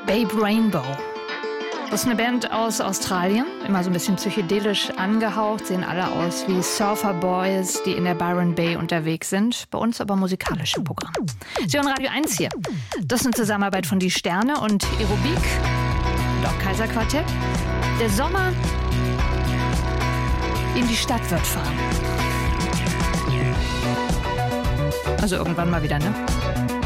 Babe Rainbow. Das ist eine Band aus Australien, immer so ein bisschen psychedelisch angehaucht, sehen alle aus wie Surfer-Boys, die in der Byron Bay unterwegs sind, bei uns aber musikalisch im Programm. Sie hören Radio 1 hier. Das ist eine Zusammenarbeit von Die Sterne und Aerobik und auch Kaiserquartett. Der Sommer in die Stadt wird fahren. Also irgendwann mal wieder, ne?